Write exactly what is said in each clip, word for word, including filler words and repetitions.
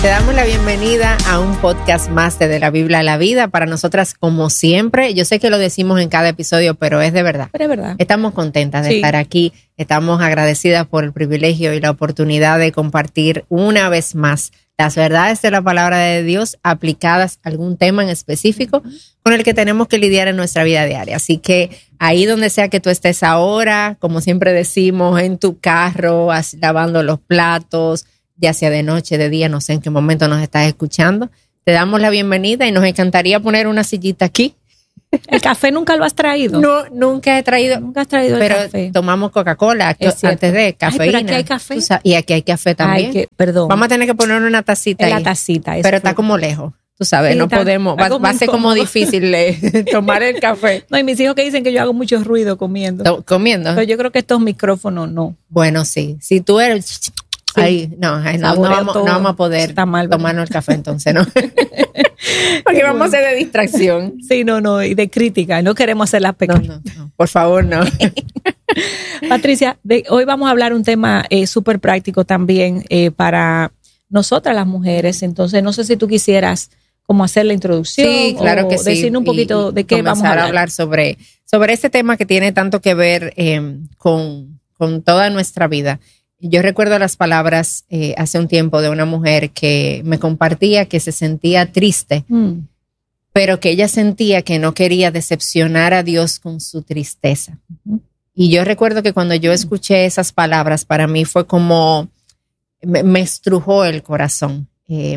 Te damos la bienvenida a un podcast más de De la Biblia a la Vida. Para nosotras, como siempre, yo sé que lo decimos en cada episodio, pero es de verdad. Pero es verdad. Estamos contentas de Sí. estar aquí. Estamos agradecidas por el privilegio y la oportunidad de compartir una vez más las verdades de la palabra de Dios aplicadas a algún tema en específico con el que tenemos que lidiar en nuestra vida diaria. Así que ahí donde sea que tú estés ahora, como siempre decimos, en tu carro, as- lavando los platos, ya sea de noche, de día, no sé en qué momento nos estás escuchando, te damos la bienvenida y nos encantaría poner una sillita aquí. ¿El café nunca lo has traído? No, nunca he traído, Nunca has traído el pero café. tomamos Coca-Cola Es cierto. antes de cafeína. Ay, pero aquí hay café. Tú sabes, y aquí hay café también. Ay, que, perdón. Vamos a tener que poner una tacita en ahí. la tacita. eso Pero está fue. como lejos. Tú sabes, Sí, no está- podemos. está Va, como va a ser como incómodo. difícil eh, tomar el café No, y mis hijos que dicen que yo hago mucho ruido comiendo. to- comiendo. Pero yo creo que estos micrófonos no. Bueno, sí. Si tú eres... Ahí, no, ay, no, no, Saboreo vamos, todo. no vamos a poder Está mal, ¿verdad? tomarnos el café entonces, ¿no? Porque vamos a ser de distracción. Sí, no, no, y de crítica. No queremos hacer las No, pequeñas. no, no. Por favor, no. Patricia, de, hoy vamos a hablar un tema eh, súper práctico también eh, para nosotras las mujeres. Entonces, no sé si tú quisieras como hacer la introducción. Sí, claro o que sí. decirnos un poquito Y- y de qué vamos a comenzar hablar. sobre, sobre este tema que tiene tanto que ver eh, con, con toda nuestra vida. Yo recuerdo las palabras eh, hace un tiempo de una mujer que me compartía que se sentía triste, Mm. pero que ella sentía que no quería decepcionar a Dios con su tristeza. Ujú. Y yo recuerdo que cuando yo escuché esas palabras, para mí fue como, me, me estrujó el corazón. Eh,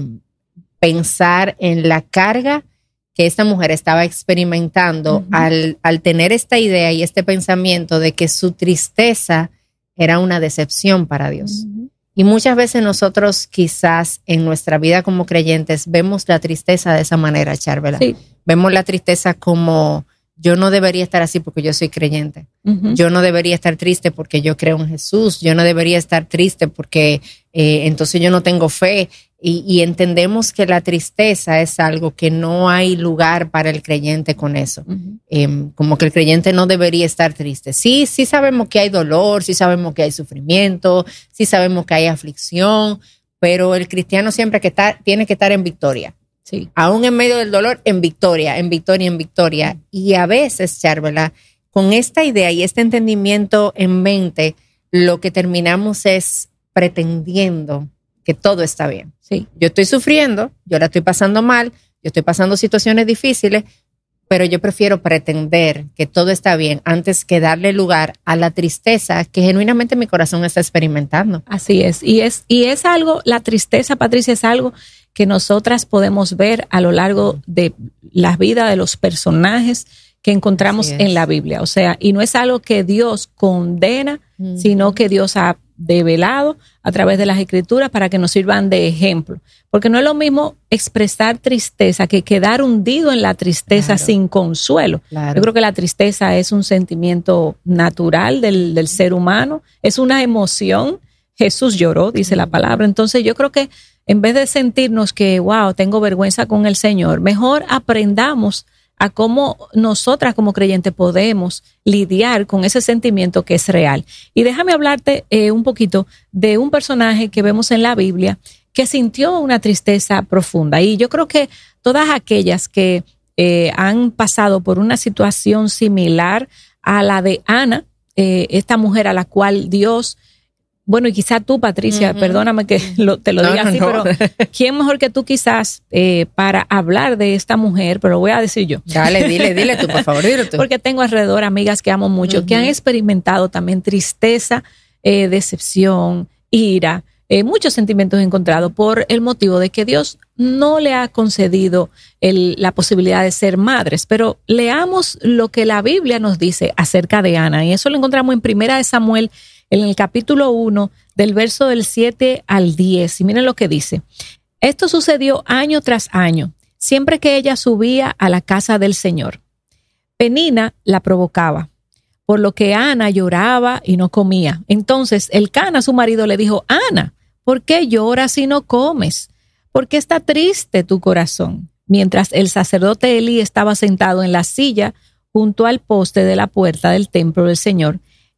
pensar en la carga que esta mujer estaba experimentando Ujú. al, al tener esta idea y este pensamiento de que su tristeza era una decepción para Dios. Ujú. Y muchas veces nosotros quizás en nuestra vida como creyentes vemos la tristeza de esa manera, Charvela. Sí. Vemos la tristeza como yo no debería estar así porque yo soy creyente. Ujú. Yo no debería estar triste porque yo creo en Jesús. Yo no debería estar triste porque eh, entonces yo no tengo fe. Y, y entendemos que la tristeza es algo que no hay lugar para el creyente con eso. Ujú. Eh, como que el creyente no debería estar triste. Sí, sí sabemos que hay dolor, sí sabemos que hay sufrimiento, sí sabemos que hay aflicción, pero el cristiano siempre que está, tiene que estar en victoria. Sí. Aún en medio del dolor, en victoria, en victoria, en victoria. Y a veces, Charvela, con esta idea y este entendimiento en mente, lo que terminamos es pretendiendo que todo está bien. Sí. Yo estoy sufriendo, yo la estoy pasando mal, yo estoy pasando situaciones difíciles, pero yo prefiero pretender que todo está bien antes que darle lugar a la tristeza que genuinamente mi corazón está experimentando. Así es. Y es, y es algo, la tristeza, Patricia, es algo que nosotras podemos ver a lo largo de la vida de los personajes que encontramos Así es. en la Biblia. O sea, y no es algo que Dios condena, Mm. sino que Dios ha develado a través de las escrituras para que nos sirvan de ejemplo. Porque no es lo mismo expresar tristeza que quedar hundido en la tristeza Claro. sin consuelo. Claro. Yo creo que la tristeza es un sentimiento natural del, del ser humano, es una emoción. Jesús lloró, dice la palabra. Entonces yo creo que en vez de sentirnos que, wow, tengo vergüenza con el Señor, mejor aprendamos a cómo nosotras como creyentes podemos lidiar con ese sentimiento que es real. Y déjame hablarte eh, un poquito de un personaje que vemos en la Biblia que sintió una tristeza profunda. Y yo creo que todas aquellas que eh, han pasado por una situación similar a la de Ana, eh, esta mujer a la cual Dios... Bueno, y quizá tú, Patricia, Ujú. perdóname que lo, te lo No, diga no, así, no. pero ¿quién mejor que tú quizás eh, para hablar de esta mujer? Pero lo voy a decir yo. Dale, dile, dile tú, por favor, dile tú. Porque tengo alrededor amigas que amo mucho, Ujú. que han experimentado también tristeza, eh, decepción, ira, eh, muchos sentimientos encontrados por el motivo de que Dios no le ha concedido el- la posibilidad de ser madres. Pero leamos lo que la Biblia nos dice acerca de Ana, y eso lo encontramos en Primera de Samuel, en el capítulo uno, del verso del siete al diez. Y miren lo que dice. Esto sucedió año tras año, siempre que ella subía a la casa del Señor. Penina la provocaba, por lo que Ana lloraba y no comía. Entonces Elcana, su marido, le dijo: Ana, ¿por qué lloras y no comes? ¿Por qué está triste tu corazón? Mientras el sacerdote Elí estaba sentado en la silla junto al poste de la puerta del templo del Señor,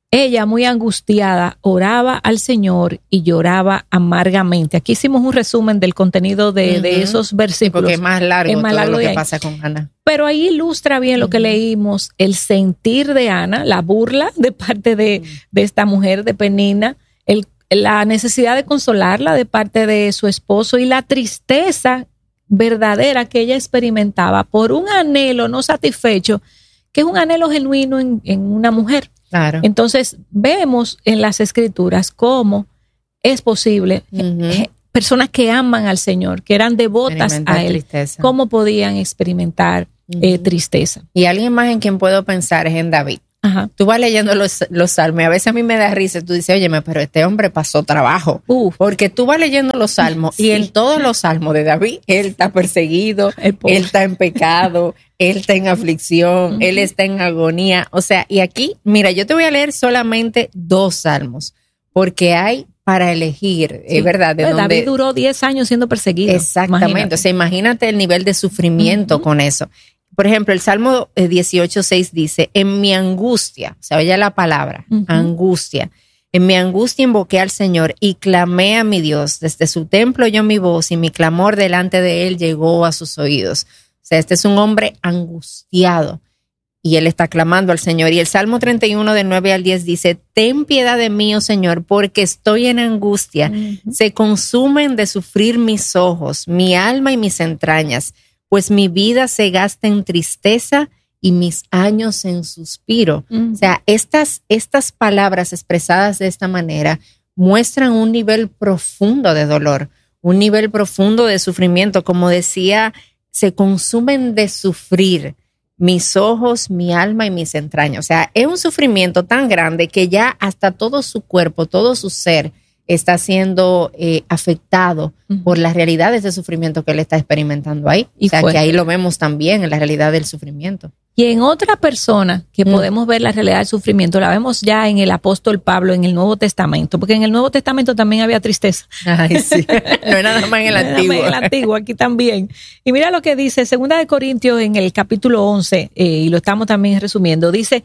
ella, muy angustiada, oraba al Señor y lloraba amargamente. Aquí hicimos un resumen del contenido de, uh-huh. de esos versículos. Porque es más largo, es más todo largo lo que ahí. pasa con Ana. Pero ahí ilustra bien uh-huh. lo que leímos, el sentir de Ana, la burla de parte de, uh-huh. de esta mujer, de Penina, el, la necesidad de consolarla de parte de su esposo y la tristeza verdadera que ella experimentaba por un anhelo no satisfecho, que es un anhelo genuino en, en una mujer. Claro. Entonces vemos en las escrituras cómo es posible uh-huh. eh, personas que aman al Señor, que eran devotas a Él, tristeza. Cómo podían experimentar uh-huh. eh, tristeza. Y alguien más en quien puedo pensar es en David. Ajá. Tú vas leyendo los, los salmos y a veces a mí me da risa, tú dices, óyeme, pero este hombre pasó trabajo, uh. porque tú vas leyendo los salmos sí. y en todos los salmos de David, él está perseguido, él está en pecado, él está en aflicción, uh-huh. él está en agonía, o sea, y aquí, mira, yo te voy a leer solamente dos salmos, porque hay para elegir, sí. es verdad. De pues donde, David duró diez años siendo perseguido. Exactamente, imagínate. O sea, imagínate el nivel de sufrimiento uh-huh. con eso. Por ejemplo, el Salmo dieciocho seis dice, en mi angustia, o sea, oye la palabra, uh-huh. angustia, en mi angustia invoqué al Señor y clamé a mi Dios. Desde su templo oyó mi voz y mi clamor delante de él llegó a sus oídos. O sea, este es un hombre angustiado y él está clamando al Señor. Y el Salmo treinta y uno del nueve al diez dice, ten piedad de mí, oh Señor, porque estoy en angustia. Uh-huh. Se consumen de sufrir mis ojos, mi alma y mis entrañas. Pues mi vida se gasta en tristeza y mis años en suspiro. Uh-huh. O sea, estas, estas palabras expresadas de esta manera muestran un nivel profundo de dolor, un nivel profundo de sufrimiento. Como decía, se consumen de sufrir mis ojos, mi alma y mis entrañas. O sea, es un sufrimiento tan grande que ya hasta todo su cuerpo, todo su ser está siendo eh, afectado uh-huh. por las realidades de sufrimiento que él está experimentando ahí. Y o sea, que ahí lo vemos también en la realidad del sufrimiento. Y en otra persona que mm. podemos ver la realidad del sufrimiento, la vemos ya en el apóstol Pablo en el Nuevo Testamento, porque en el Nuevo Testamento también había tristeza. Ay, sí. No es nada más en el Antiguo. En el Antiguo, aquí también. Y mira lo que dice Segunda de Corintios en el capítulo once, eh, y lo estamos también resumiendo, dice,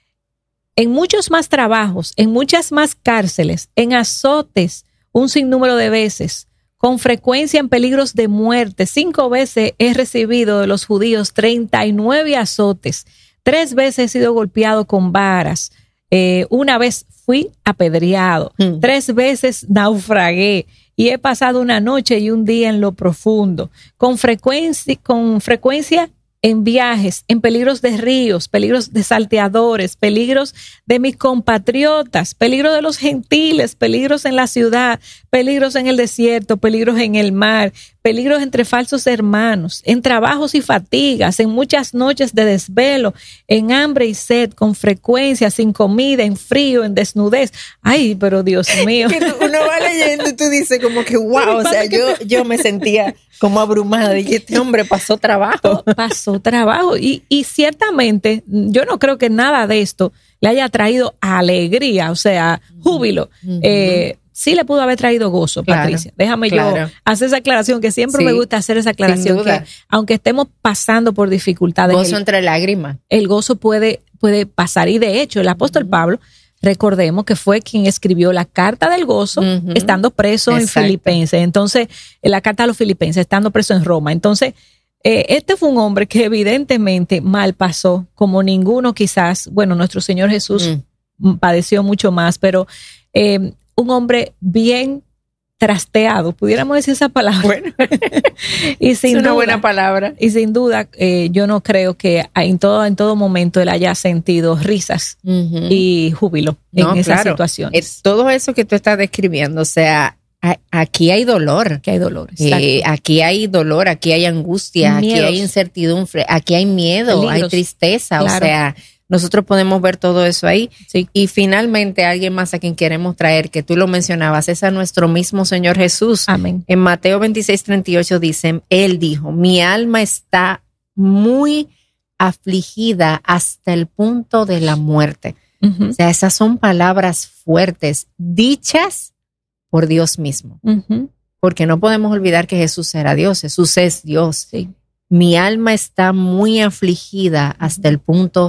en muchos más trabajos, en muchas más cárceles, en azotes, un sinnúmero de veces, con frecuencia en peligros de muerte. Cinco veces he recibido de los judíos treinta y nueve azotes. Tres veces he sido golpeado con varas. Eh, una vez fui apedreado. Mm. Tres veces naufragué. Y he pasado una noche y un día en lo profundo. Con frecuencia, con frecuencia en viajes, en peligros de ríos, peligros de salteadores, peligros de mis compatriotas, peligros de los gentiles, peligros en la ciudad, peligros en el desierto, peligros en el mar, peligros entre falsos hermanos, en trabajos y fatigas, en muchas noches de desvelo, en hambre y sed, con frecuencia, sin comida, en frío, en desnudez. Ay, pero Dios mío. Que uno va leyendo y tú dices como que wow, o sea, yo, yo me sentía como abrumada y este hombre pasó trabajo. Pasó trabajo y, y ciertamente yo no creo que nada de esto le haya traído alegría, o sea, júbilo. Uh-huh. Eh, sí le pudo haber traído gozo, claro, Patricia. Déjame claro. yo hacer esa aclaración, que siempre sí, me gusta hacer esa aclaración, que aunque estemos pasando por dificultades. Gozo el, entre lágrimas. El gozo puede, puede pasar. Y de hecho, el apóstol uh-huh. Pablo, recordemos que fue quien escribió la carta del gozo uh-huh. estando preso Exacto. en Filipenses. Entonces, la carta a los Filipenses, estando preso en Roma. Entonces, eh, este fue un hombre que evidentemente mal pasó, como ninguno quizás, bueno, nuestro Señor Jesús uh-huh. padeció mucho más, pero eh, un hombre bien trasteado, pudiéramos decir esa palabra. Bueno, y sin es una duda, buena palabra. Y sin duda, eh, yo no creo que en todo, en todo momento él haya sentido risas uh-huh. y júbilo no, en esas claro. situaciones. Es todo eso que tú estás describiendo, o sea, a, aquí hay dolor. Aquí hay dolor. Eh, aquí hay dolor, aquí hay angustia, Miedos. Aquí hay incertidumbre, aquí hay miedo, Peligros. Hay tristeza, claro. o sea, nosotros podemos ver todo eso ahí. Sí. Y finalmente, alguien más a quien queremos traer, que tú lo mencionabas, es a nuestro mismo Señor Jesús. Amén. En Mateo veintiséis treinta y ocho dice, Él dijo, mi alma está muy afligida hasta el punto de la muerte. Uh-huh. O sea, esas son palabras fuertes, dichas por Dios mismo. Uh-huh. Porque no podemos olvidar que Jesús era Dios, Jesús es Dios. Sí. Mi alma está muy afligida hasta uh-huh. el punto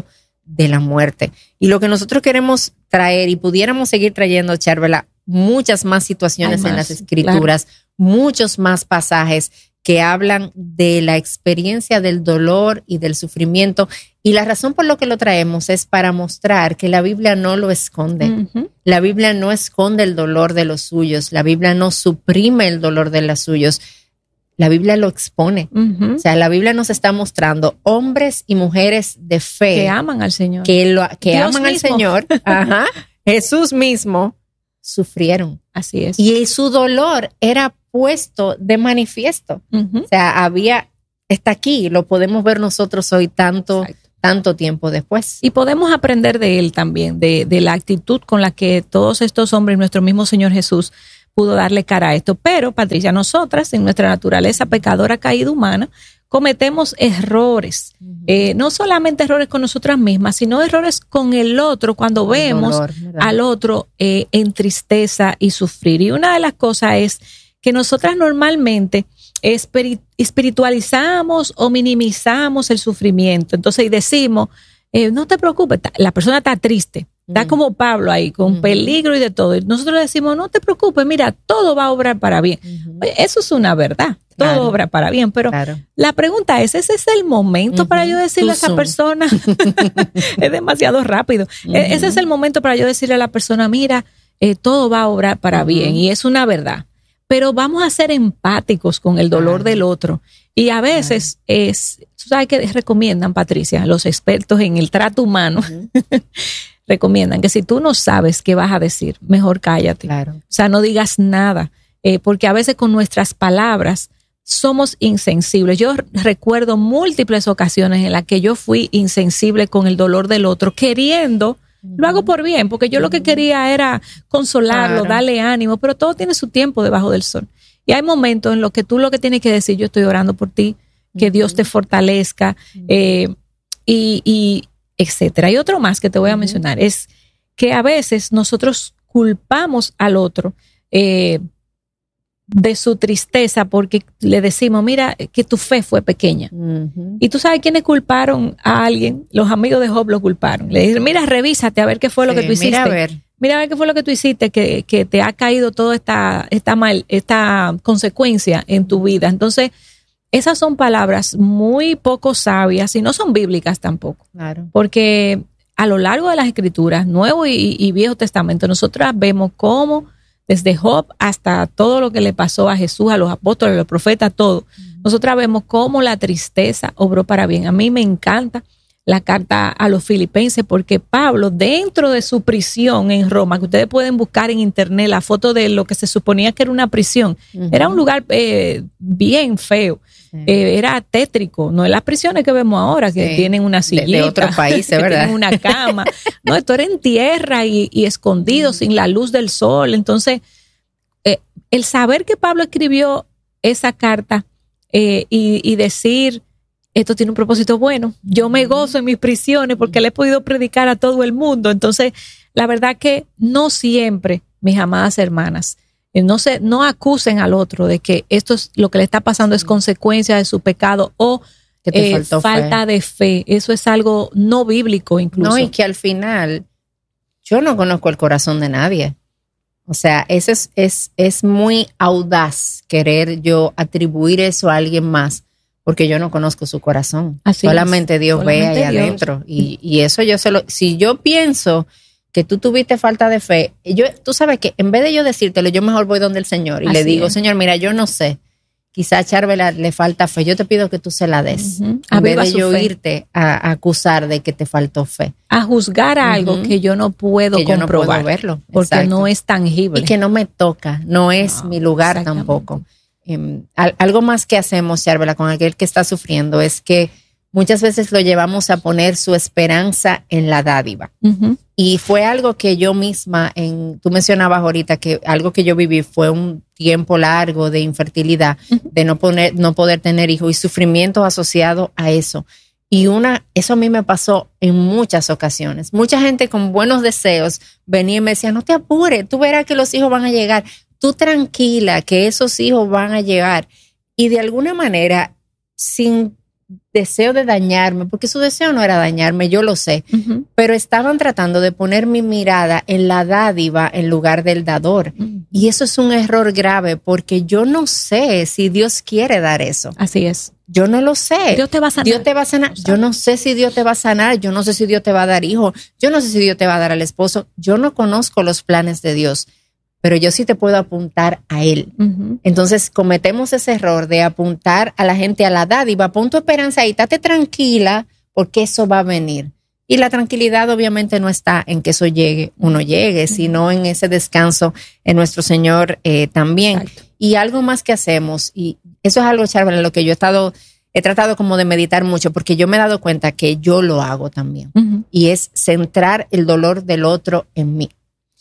de la muerte. Y lo que nosotros queremos traer, y pudiéramos seguir trayendo, Charvela, muchas más situaciones más, en las Escrituras, claro. muchos más pasajes que hablan de la experiencia del dolor y del sufrimiento. Y la razón por lo que lo traemos es para mostrar que la Biblia no lo esconde. Uh-huh. La Biblia no esconde el dolor de los suyos. La Biblia no suprime el dolor de los suyos. La Biblia lo expone. Uh-huh. O sea, la Biblia nos está mostrando hombres y mujeres de fe. Que aman al Señor. Que, lo, que aman mismo. al Señor. Ajá. Jesús mismo sufrieron. Así es. Y su dolor era puesto de manifiesto. Uh-huh. O sea, había, está aquí, lo podemos ver nosotros hoy tanto, tanto tiempo después. Y podemos aprender de él también, de, de la actitud con la que todos estos hombres, nuestro mismo Señor Jesús, pudo darle cara a esto. Pero, Patricia, nosotras, en nuestra naturaleza pecadora, caída humana, cometemos errores. Uh-huh. Eh, no solamente errores con nosotras mismas, sino errores con el otro cuando el vemos dolor, al otro eh, en tristeza y sufrir. Y una de las cosas es que nosotras normalmente espirit- espiritualizamos o minimizamos el sufrimiento. Entonces, y decimos, eh, no te preocupes, la persona está triste. Está como Pablo ahí, con uh-huh. peligro y de todo. Y nosotros decimos, no te preocupes, mira, todo va a obrar para bien. Uh-huh. Oye, eso es una verdad, todo claro. obra para bien. Pero claro. la pregunta es, ¿ese es el momento uh-huh. para yo decirle Too a esa soon. persona? Es demasiado rápido. Uh-huh. Ese es el momento para yo decirle a la persona, mira, eh, todo va a obrar para uh-huh. bien. Y es una verdad. Pero vamos a ser empáticos con el dolor claro. del otro. Y a veces claro. es, tú sabes que recomiendan, Patricia, los expertos en el trato humano, uh-huh. recomiendan que si tú no sabes qué vas a decir, mejor cállate. Claro. O sea, no digas nada, eh, porque a veces con nuestras palabras somos insensibles. Yo recuerdo múltiples ocasiones en las que yo fui insensible con el dolor del otro, queriendo, uh-huh. lo hago por bien, porque yo uh-huh. lo que quería era consolarlo, claro. darle ánimo, pero todo tiene su tiempo debajo del sol. Y hay momentos en los que tú lo que tienes que decir, yo estoy orando por ti, que uh-huh. Dios te fortalezca, uh-huh. eh, y, y etcétera. Y otro más que te voy a uh-huh. mencionar es que a veces nosotros culpamos al otro eh, de su tristeza porque le decimos, mira, que tu fe fue pequeña. Uh-huh. Y tú sabes quiénes culparon a alguien, los amigos de Job lo culparon. Le dicen, mira, revísate a ver qué fue sí, lo que tú hiciste. Mira a ver. Mira a ver qué fue lo que tú hiciste, que, que te ha caído toda esta, esta, mal, esta consecuencia en tu vida. Entonces, esas son palabras muy poco sabias y no son bíblicas tampoco. Claro. Porque a lo largo de las Escrituras, Nuevo y, y Viejo Testamento, nosotras vemos cómo desde Job hasta todo lo que le pasó a Jesús, a los apóstoles, a los profetas, todo. Uh-huh. Nosotras vemos cómo la tristeza obró para bien. A mí me encanta la carta a los filipenses porque Pablo, dentro de su prisión en Roma, que ustedes pueden buscar en internet la foto de lo que se suponía que era una prisión, uh-huh. era un lugar eh, bien feo. Sí. Eh, era tétrico, no es las prisiones que vemos ahora que sí. tienen una sillita, de, de otro país, que ¿verdad? tienen una cama. No, esto era en tierra y, y escondido, mm. sin la luz del sol. Entonces, eh, el saber que Pablo escribió esa carta eh, y, y decir, esto tiene un propósito bueno, yo me gozo en mis prisiones porque le he podido predicar a todo el mundo. Entonces, la verdad que no siempre, mis amadas hermanas, No se, no acusen al otro de que esto es lo que le está pasando es consecuencia de su pecado o que te eh, falta fe. de fe. Eso es algo no bíblico incluso. No, y que al final yo no conozco el corazón de nadie. O sea, eso es, es, es muy audaz querer yo atribuir eso a alguien más porque yo no conozco su corazón. Así Solamente es. Dios Solamente ve ahí Dios. adentro. Y, y eso yo se lo, si yo pienso que tú tuviste falta de fe, yo, tú sabes que en vez de yo decírtelo, yo mejor voy donde el Señor y Así le digo, es. Señor, mira, yo no sé, quizá a Charvela le falta fe, yo te pido que tú se la des, uh-huh. en vez de yo fe. irte a, a acusar de que te faltó fe. A juzgar uh-huh. algo que yo no puedo que comprobar, yo no puedo verlo, porque Exacto. no es tangible. Y que no me toca, no es no, mi lugar tampoco. Um, al, algo más que hacemos, Charvela, con aquel que está sufriendo es que muchas veces lo llevamos a poner su esperanza en la dádiva. Uh-huh. Y fue algo que yo misma, en, tú mencionabas ahorita que algo que yo viví fue un tiempo largo de infertilidad, uh-huh. de no, poner, no poder tener hijos y sufrimientos asociados a eso. Y una, eso a mí me pasó en muchas ocasiones. Mucha gente con buenos deseos venía y me decía, no te apures, tú verás que los hijos van a llegar. Tú tranquila, que esos hijos van a llegar. Y de alguna manera, sin deseo de dañarme, porque su deseo no era dañarme, yo lo sé, uh-huh. pero estaban tratando de poner mi mirada en la dádiva en lugar del dador. Uh-huh. Y eso es un error grave, porque yo no sé si Dios quiere dar eso. Así es. Yo no lo sé. Dios te va a sanar. Dios te va a sanar. Yo no sé si Dios te va a sanar. Yo no sé si Dios te va a dar hijo. Yo no sé si Dios te va a dar al esposo. Yo no conozco los planes de Dios, pero yo sí te puedo apuntar a Él. Uh-huh. Entonces cometemos ese error de apuntar a la gente a la dádiva. Pon tu esperanza ahí, estate tranquila, porque eso va a venir. Y la tranquilidad obviamente no está en que eso llegue, uno llegue, uh-huh. sino en ese descanso en nuestro Señor eh, también. Exacto. Y algo más que hacemos, y eso es algo, Charvel, en lo que yo he estado, he tratado como de meditar mucho, porque yo me he dado cuenta que yo lo hago también. Uh-huh. Y es centrar el dolor del otro en mí.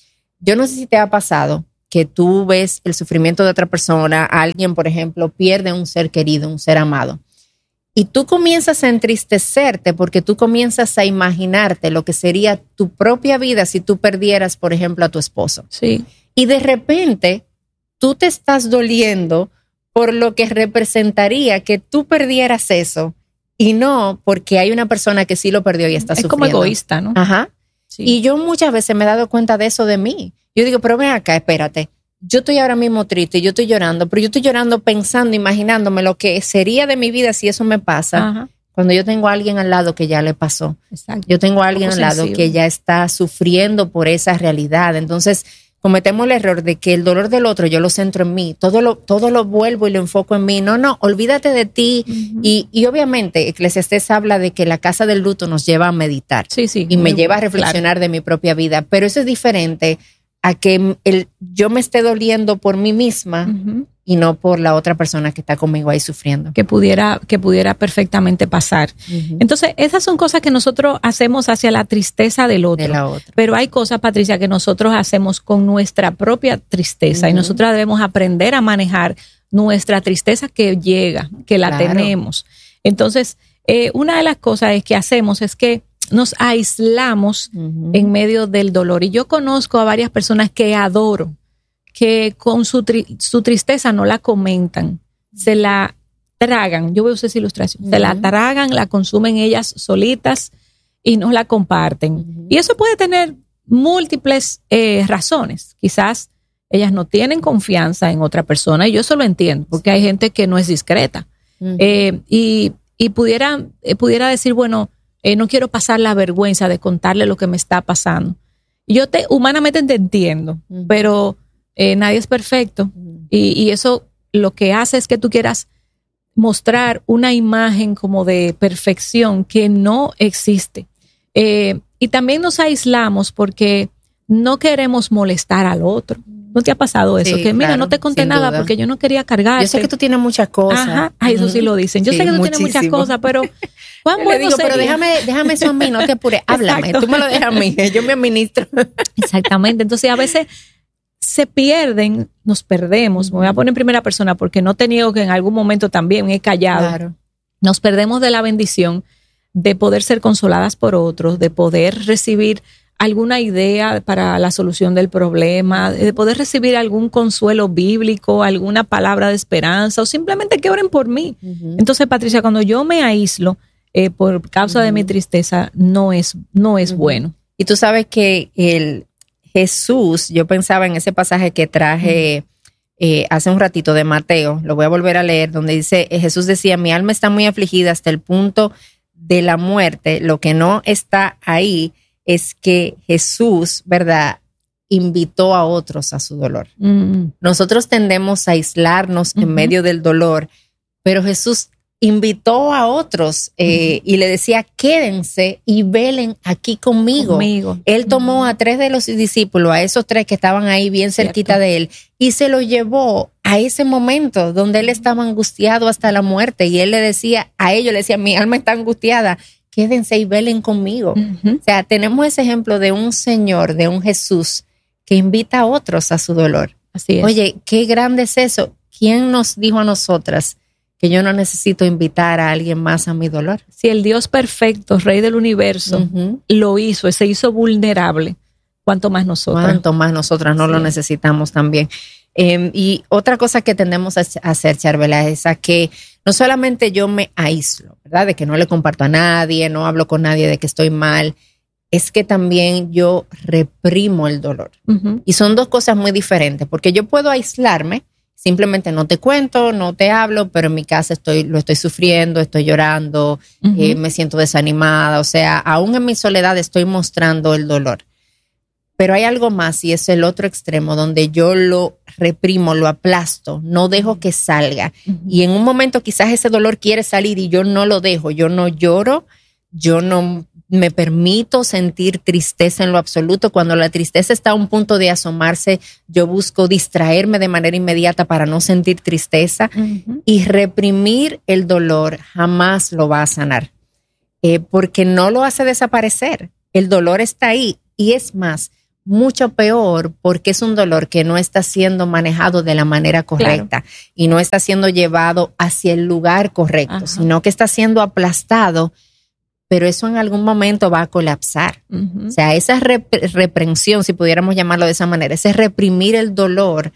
Yo no sé si te ha pasado que tú ves el sufrimiento de otra persona, alguien, por ejemplo, pierde un ser querido, un ser amado, y tú comienzas a entristecerte porque tú comienzas a imaginarte lo que sería tu propia vida si tú perdieras, por ejemplo, a tu esposo. Sí. Y de repente tú te estás doliendo por lo que representaría que tú perdieras eso y no porque hay una persona que sí lo perdió y está es sufriendo. Es como egoísta, ¿no? Ajá. Sí. Y yo muchas veces me he dado cuenta de eso de mí. Yo digo, pero ven acá, espérate. Yo estoy ahora mismo triste, yo estoy llorando, pero yo estoy llorando pensando, imaginándome lo que sería de mi vida si eso me pasa. Ajá. Cuando yo tengo a alguien al lado que ya le pasó. Exacto. Yo tengo a alguien al lado que ya está sufriendo por esa realidad. Entonces, cometemos el error de que el dolor del otro yo lo centro en mí, todo lo, todo lo vuelvo y lo enfoco en mí. No, no, olvídate de ti. Uh-huh. Y, y obviamente Eclesiastés habla de que la casa del luto nos lleva a meditar. Sí, sí. Y me lleva a reflexionar claro. de mi propia vida. Pero eso es diferente a que el, yo me esté doliendo por mí misma uh-huh. y no por la otra persona que está conmigo ahí sufriendo. Que pudiera, que pudiera perfectamente pasar. Uh-huh. Entonces, esas son cosas que nosotros hacemos hacia la tristeza del otro. De la otra. Pero hay cosas, Patricia, que nosotros hacemos con nuestra propia tristeza uh-huh. y nosotros debemos aprender a manejar nuestra tristeza que llega, que la claro. tenemos. Entonces, eh, una de las cosas que hacemos es que nos aislamos uh-huh. en medio del dolor. Y yo conozco a varias personas que adoro, que con su, tri- su tristeza no la comentan, se la tragan. Yo voy a usar esa ilustración. Uh-huh. Se la tragan, la consumen ellas solitas y no la comparten. Uh-huh. Y eso puede tener múltiples eh, razones. Quizás ellas no tienen confianza en otra persona y yo eso lo entiendo, porque hay gente que no es discreta. Uh-huh. Eh, y, y pudiera, eh, pudiera decir, bueno, Eh, no quiero pasar la vergüenza de contarle lo que me está pasando. Yo te humanamente te entiendo, uh-huh. pero eh, nadie es perfecto uh-huh. y, y eso lo que hace es que tú quieras mostrar una imagen como de perfección que no existe. Eh, y también nos aislamos porque no queremos molestar al otro. ¿No te ha pasado eso? Sí, que mira, claro, no te conté nada duda. porque yo no quería cargar. Yo sé que tú tienes muchas cosas. Ajá, ay, eso sí lo dicen. Yo sí, sé que tú muchísimo. tienes muchas cosas, pero ¿cuán yo bueno le digo, sería? pero déjame, déjame eso a mí, no te apures. Háblame, Exacto. tú me lo dejas a mí, yo me administro. Exactamente. Entonces, a veces se pierden, nos perdemos. Me voy a poner en primera persona porque no te niego que en algún momento también he callado. Claro. Nos perdemos de la bendición de poder ser consoladas por otros, de poder recibir alguna idea para la solución del problema, de poder recibir algún consuelo bíblico, alguna palabra de esperanza o simplemente que oren por mí. Uh-huh. Entonces, Patricia, cuando yo me aíslo eh, por causa uh-huh. de mi tristeza, no es, no es uh-huh. bueno. Y tú sabes que el Jesús, yo pensaba en ese pasaje que traje uh-huh. eh, hace un ratito de Mateo, lo voy a volver a leer, donde dice, eh, Jesús decía, mi alma está muy afligida hasta el punto de la muerte. Lo que no está ahí es que Jesús, ¿verdad?, invitó a otros a su dolor. Mm. Nosotros tendemos a aislarnos uh-huh. en medio del dolor, pero Jesús invitó a otros eh, uh-huh. y le decía, quédense y velen aquí conmigo. conmigo. Él tomó uh-huh. a tres de los discípulos, a esos tres que estaban ahí bien cerquita Cierto. de él, y se los llevó a ese momento donde él estaba angustiado hasta la muerte, y él le decía, a ellos le decía, mi alma está angustiada, quédense y velen conmigo. Uh-huh. O sea, tenemos ese ejemplo de un Señor, de un Jesús que invita a otros a su dolor. Así es. Oye, qué grande es eso. ¿Quién nos dijo a nosotras que yo no necesito invitar a alguien más a mi dolor? Si el Dios perfecto, Rey del universo, uh-huh. lo hizo, se hizo vulnerable cuanto más nosotras. Cuanto más nosotras no sí. lo necesitamos también. Eh, y otra cosa que tendemos a hacer, Charbela, es a que no solamente yo me aíslo, ¿verdad? De que no le comparto a nadie, no hablo con nadie de que estoy mal, es que también yo reprimo el dolor. Uh-huh. Y son dos cosas muy diferentes, porque yo puedo aislarme, simplemente no te cuento, no te hablo, pero en mi casa estoy, lo estoy sufriendo, estoy llorando, uh-huh. eh, me siento desanimada, o sea, aún en mi soledad estoy mostrando el dolor. Pero hay algo más y es el otro extremo donde yo lo reprimo, lo aplasto, no dejo que salga. Uh-huh. Y en un momento quizás ese dolor quiere salir y yo no lo dejo, yo no lloro, yo no me permito sentir tristeza en lo absoluto. Cuando la tristeza está a un punto de asomarse, yo busco distraerme de manera inmediata para no sentir tristeza. Uh-huh. Y reprimir el dolor jamás lo va a sanar, eh, porque no lo hace desaparecer. El dolor está ahí y es más, mucho peor porque es un dolor que no está siendo manejado de la manera correcta, claro. y no está siendo llevado hacia el lugar correcto, Ajá. sino que está siendo aplastado, pero eso en algún momento va a colapsar. Uh-huh. O sea, esa rep- reprensión, si pudiéramos llamarlo de esa manera, ese reprimir el dolor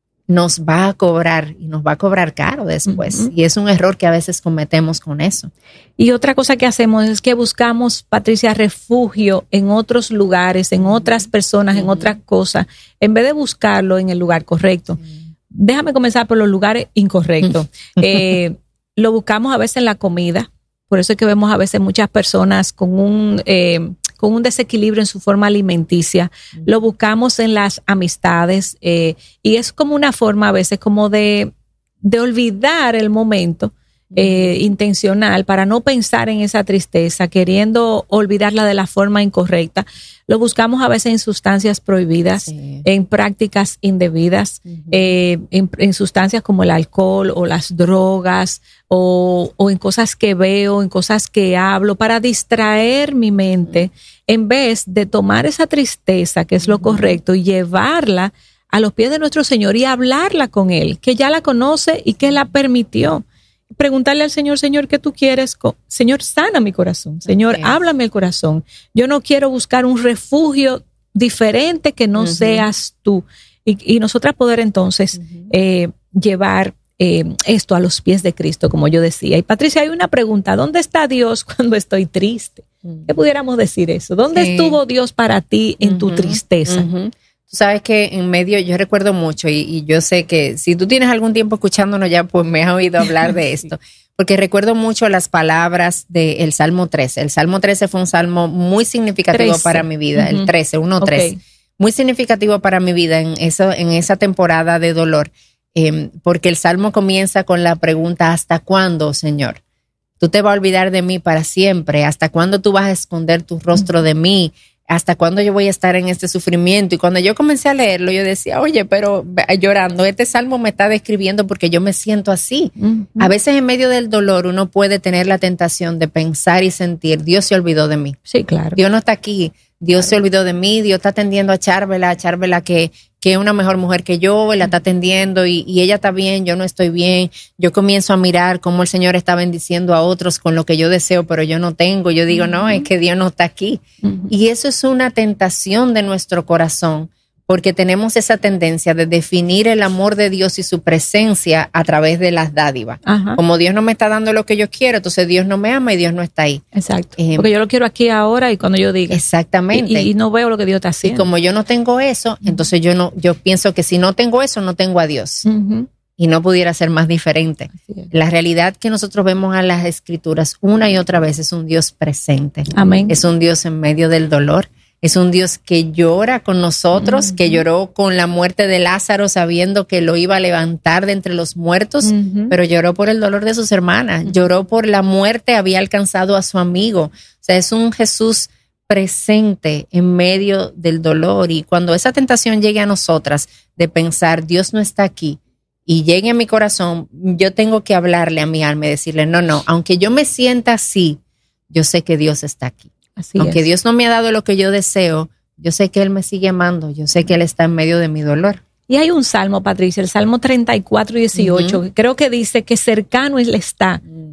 nos va a cobrar y nos va a cobrar caro después. Uh-huh. Y es un error que a veces cometemos con eso. Y otra cosa que hacemos es que buscamos, Patricia, refugio en otros lugares, en otras personas, uh-huh. en otras cosas, en vez de buscarlo en el lugar correcto. Uh-huh. Déjame comenzar por los lugares incorrectos. Uh-huh. Eh, lo buscamos a veces en la comida. Por eso es que vemos a veces muchas personas con un... Eh, con un desequilibrio en su forma alimenticia, mm. lo buscamos en las amistades, eh, y es como una forma a veces como de, de olvidar el momento eh, mm. intencional para no pensar en esa tristeza, queriendo olvidarla de la forma incorrecta. Lo buscamos a veces en sustancias prohibidas, sí. en prácticas indebidas, uh-huh. eh, en, en sustancias como el alcohol o las drogas, o, o en cosas que veo, en cosas que hablo, para distraer mi mente, uh-huh. en vez de tomar esa tristeza, que es lo uh-huh. correcto, y llevarla a los pies de nuestro Señor y hablarla con Él, que ya la conoce y que la permitió. Preguntarle al Señor, Señor, ¿qué tú quieres? Señor, sana mi corazón. Señor, okay. háblame el corazón. Yo no quiero buscar un refugio diferente que no uh-huh. seas tú. Y, y nosotras poder entonces uh-huh. eh, llevar eh, esto a los pies de Cristo, como yo decía. Y Patricia, hay una pregunta. ¿Dónde está Dios cuando estoy triste? Uh-huh. ¿Qué pudiéramos decir eso? ¿Dónde sí. estuvo Dios para ti en uh-huh. tu tristeza? Uh-huh. Tú sabes que en medio, yo recuerdo mucho y, y yo sé que si tú tienes algún tiempo escuchándonos ya, pues me has oído hablar de esto, sí. porque recuerdo mucho las palabras del Salmo trece. El Salmo trece fue un salmo muy significativo trece. Para mi vida, uh-huh. el trece, uno tres, okay. muy significativo para mi vida en, eso, en esa temporada de dolor, eh, porque el salmo comienza con la pregunta, ¿hasta cuándo, Señor? Tú te vas a olvidar de mí para siempre. ¿Hasta cuándo tú vas a esconder tu rostro uh-huh. de mí? ¿Hasta cuándo yo voy a estar en este sufrimiento? Y cuando yo comencé a leerlo, yo decía, oye, pero llorando, este salmo me está describiendo porque yo me siento así. Uh-huh. A veces en medio del dolor uno puede tener la tentación de pensar y sentir, Dios se olvidó de mí. Sí, claro. Dios no está aquí. Dios claro. se olvidó de mí. Dios está atendiendo a Charbela, a Charbela que, que es una mejor mujer que yo, la está atendiendo y, y ella está bien, yo no estoy bien. Yo comienzo a mirar cómo el Señor está bendiciendo a otros con lo que yo deseo, pero yo no tengo. Yo digo, uh-huh. no, es que Dios no está aquí. Uh-huh. Y eso es una tentación de nuestro corazón, porque tenemos esa tendencia de definir el amor de Dios y su presencia a través de las dádivas. Ajá. Como Dios no me está dando lo que yo quiero, entonces Dios no me ama y Dios no está ahí. Exacto. Eh, porque yo lo quiero aquí ahora y cuando yo diga. Exactamente. Y, y, y no veo lo que Dios está haciendo. Y como yo no tengo eso, uh-huh. entonces yo no, yo pienso que si no tengo eso, no tengo a Dios. Uh-huh. Y no pudiera ser más diferente. La realidad que nosotros vemos a las Escrituras una y otra vez es un Dios presente. Amén. Es un Dios en medio del dolor. Es un Dios que llora con nosotros, uh-huh. que lloró con la muerte de Lázaro sabiendo que lo iba a levantar de entre los muertos, uh-huh. pero lloró por el dolor de sus hermanas, uh-huh. lloró por la muerte, había alcanzado a su amigo. O sea, es un Jesús presente en medio del dolor. Y cuando esa tentación llegue a nosotras de pensar, Dios no está aquí, y llegue a mi corazón, yo tengo que hablarle a mi alma y decirle, no, no, aunque yo me sienta así, yo sé que Dios está aquí. Así Aunque es. Dios no me ha dado lo que yo deseo, yo sé que Él me sigue amando, yo sé que Él está en medio de mi dolor. Y hay un salmo, Patricia, el Salmo treinta y cuatro, dieciocho, uh-huh. que creo que dice que cercano Él está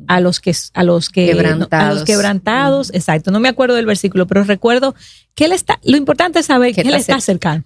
a los que a los que quebrantados, a los quebrantados, uh-huh. Exacto, no me acuerdo del versículo, pero recuerdo que él está, lo importante es saber que él está cercano.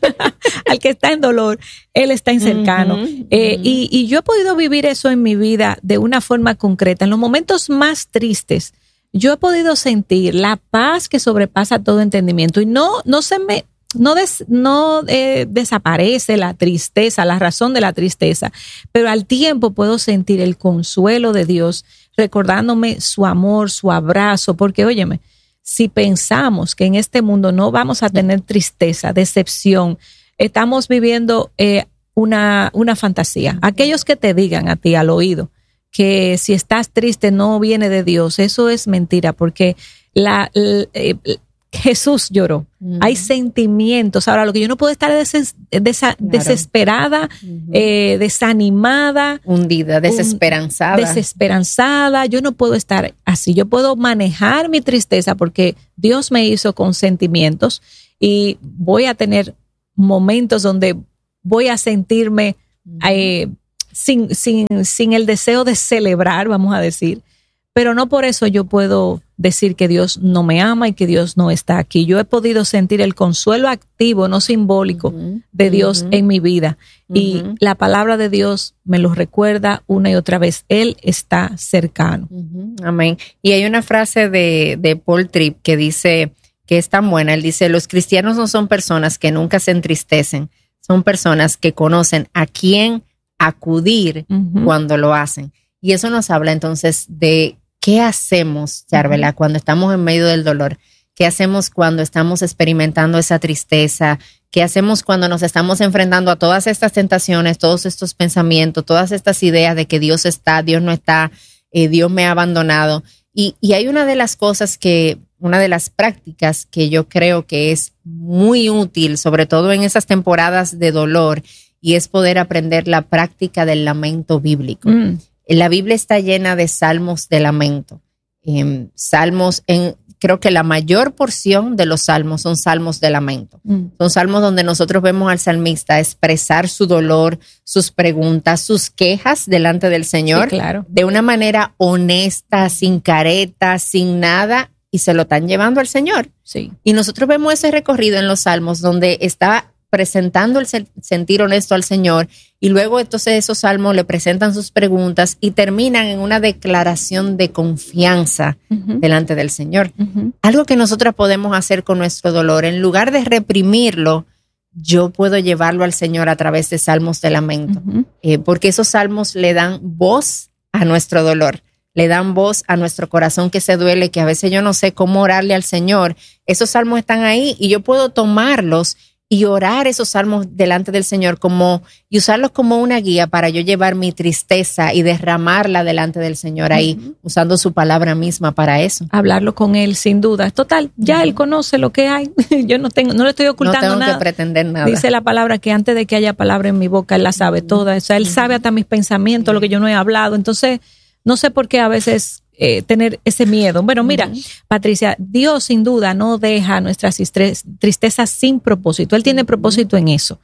Al que está en dolor, él está en cercano. Uh-huh, eh, uh-huh. y, y yo he podido vivir eso en mi vida de una forma concreta. En los momentos más tristes, yo he podido sentir la paz que sobrepasa todo entendimiento y no, no se me No, des, no eh, desaparece la tristeza, la razón de la tristeza, pero al tiempo puedo sentir el consuelo de Dios, recordándome su amor, su abrazo, porque óyeme, si pensamos que en este mundo no vamos a tener tristeza, decepción, estamos viviendo eh, una, una fantasía. Aquellos que te digan a ti al oído que si estás triste no viene de Dios, eso es mentira, porque la... la eh, Jesús lloró. Uh-huh. Hay sentimientos. Ahora, lo que yo no puedo estar deses, desa, claro. desesperada, uh-huh. eh, desanimada, hundida, desesperanzada. Un, desesperanzada. Yo no puedo estar así. Yo puedo manejar mi tristeza porque Dios me hizo con sentimientos y voy a tener momentos donde voy a sentirme uh-huh. eh, sin, sin, sin el deseo de celebrar, vamos a decir. Pero no por eso yo puedo decir que Dios no me ama y que Dios no está aquí. Yo he podido sentir el consuelo activo, no simbólico, uh-huh, de Dios uh-huh. en mi vida. Uh-huh. Y la palabra de Dios me lo recuerda una y otra vez. Él está cercano. Uh-huh. Amén. Y hay una frase de, de Paul Tripp que dice, que es tan buena. Él dice, los cristianos no son personas que nunca se entristecen. Son personas que conocen a quién acudir uh-huh. cuando lo hacen. Y eso nos habla entonces de ¿qué hacemos, Yarvela, uh-huh. cuando estamos en medio del dolor? ¿Qué hacemos cuando estamos experimentando esa tristeza? ¿Qué hacemos cuando nos estamos enfrentando a todas estas tentaciones, todos estos pensamientos, todas estas ideas de que Dios está, Dios no está, eh, Dios me ha abandonado? Y, y hay una de las cosas que, una de las prácticas que yo creo que es muy útil, sobre todo en esas temporadas de dolor, y es poder aprender la práctica del lamento bíblico. Mm. La Biblia está llena de salmos de lamento. Eh, salmos, en, creo que la mayor porción de los salmos son salmos de lamento. Mm. Son salmos donde nosotros vemos al salmista expresar su dolor, sus preguntas, sus quejas delante del Señor. Sí, claro. De una manera honesta, sin careta, sin nada, y se lo están llevando al Señor. Sí. Y nosotros vemos ese recorrido en los salmos donde está presentando el sentir honesto al Señor y luego entonces esos salmos le presentan sus preguntas y terminan en una declaración de confianza uh-huh. delante del Señor. Uh-huh. Algo que nosotros podemos hacer con nuestro dolor, en lugar de reprimirlo, yo puedo llevarlo al Señor a través de salmos de lamento, uh-huh. eh, porque esos salmos le dan voz a nuestro dolor. Le dan voz a nuestro corazón que se duele, que a veces yo no sé cómo orarle al Señor. Esos salmos están ahí y yo puedo tomarlos y orar esos salmos delante del Señor como, y usarlos como una guía para yo llevar mi tristeza y derramarla delante del Señor ahí, uh-huh. usando su palabra misma para eso. Hablarlo con Él, sin duda. Total, ya uh-huh. Él conoce lo que hay. Yo no tengo, no le estoy ocultando nada. No tengo nada. que pretender nada. Dice la palabra que antes de que haya palabra en mi boca, Él la sabe uh-huh. toda. O sea, Él uh-huh. sabe hasta mis pensamientos, uh-huh. lo que yo no he hablado. Entonces, no sé por qué a veces eh, tener ese miedo. Bueno, mira, uh-huh. Patricia, Dios sin duda no deja nuestras tristezas sin propósito. Él tiene propósito uh-huh. en eso.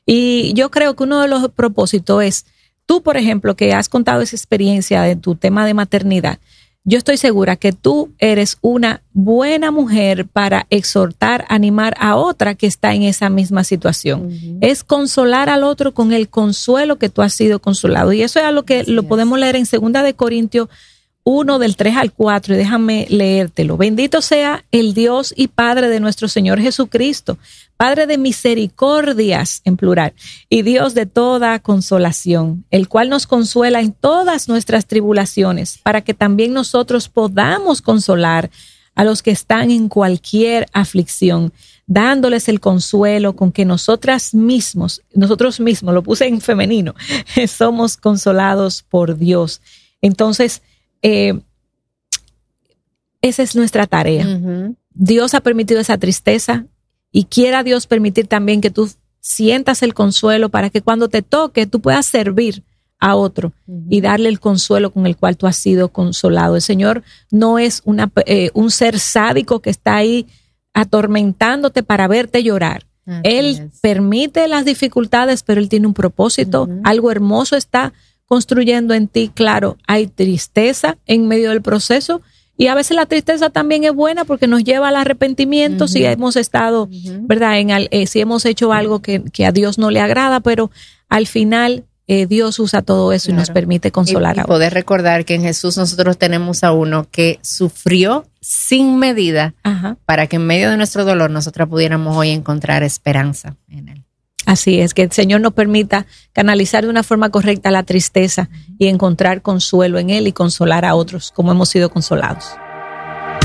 Y yo creo que uno de los propósitos es, tú, por ejemplo, que has contado esa experiencia de tu tema de maternidad, yo estoy segura que tú eres una buena mujer para exhortar, animar a otra que está en esa misma situación. Uh-huh. Es consolar al otro con el consuelo que tú has sido consolado. Y eso es algo que Así lo es. podemos leer en segunda de Corintios uno del tres al cuatro, y déjame leértelo. Bendito sea el Dios y Padre de nuestro Señor Jesucristo, Padre de misericordias, en plural, y Dios de toda consolación, el cual nos consuela en todas nuestras tribulaciones, para que también nosotros podamos consolar a los que están en cualquier aflicción, dándoles el consuelo con que nosotras mismos, nosotros mismos, lo puse en femenino, somos consolados por Dios. Entonces, Eh, esa es nuestra tarea. Uh-huh. Dios ha permitido esa tristeza y quiera Dios permitir también que tú sientas el consuelo para que cuando te toque tú puedas servir a otro uh-huh. y darle el consuelo con el cual tú has sido consolado. El Señor no es una, eh, un ser sádico que está ahí atormentándote para verte llorar. Así Él es. permite las dificultades, pero Él tiene un propósito. Uh-huh. Algo hermoso está construyendo en ti. Claro, hay tristeza en medio del proceso, y a veces la tristeza también es buena porque nos lleva al arrepentimiento. Uh-huh. Si hemos estado, uh-huh. ¿verdad? En al, eh, si hemos hecho algo que, que a Dios no le agrada, pero al final eh, Dios usa todo eso, claro, y nos permite consolar y, a otros. Y poder recordar que en Jesús nosotros tenemos a uno que sufrió sin medida, uh-huh, para que en medio de nuestro dolor nosotros pudiéramos hoy encontrar esperanza en él. Así es, que el Señor nos permita canalizar de una forma correcta la tristeza y encontrar consuelo en Él y consolar a otros como hemos sido consolados.